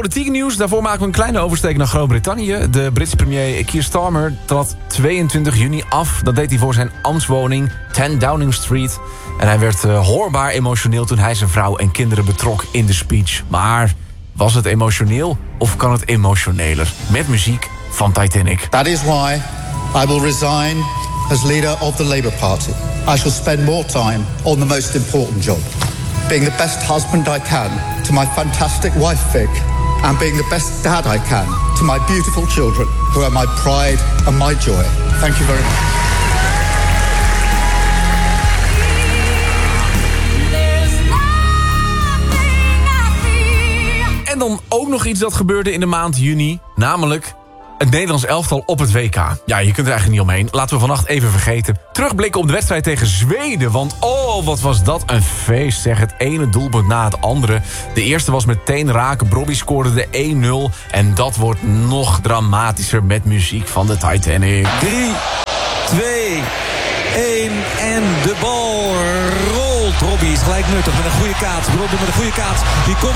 politiek nieuws. Daarvoor maken we een kleine oversteek naar Groot-Brittannië. De Britse premier Keir Starmer trad 22 juni af. Dat deed hij voor zijn ambtswoning 10 Downing Street. En hij werd hoorbaar emotioneel toen hij zijn vrouw en kinderen betrok in de speech. Maar was het emotioneel of kan het emotioneler? Met muziek van Titanic. That is why I will resign as leader of the Labour Party. I shall spend more time on the most important job. Being the best husband I can to my fantastic wife Vic. And being the best dad I can to my beautiful children, who are my pride and my joy. Thank you very much. En dan ook nog iets dat gebeurde in de maand juni. Namelijk het Nederlands elftal op het WK. Ja, je kunt er eigenlijk niet omheen. Laten we vannacht even vergeten. Terugblikken op de wedstrijd tegen Zweden. Want oh, wat was dat een feest, zeg. Het ene doelpunt na het andere. De eerste was meteen raken. Brobby scoorde de 1-0. En dat wordt nog dramatischer met muziek van de Titanic. 3, 2, 1 en de bal rolt. Robbie is gelijk nuttig met een goede kaats. Robbie met een goede kaats. Die komt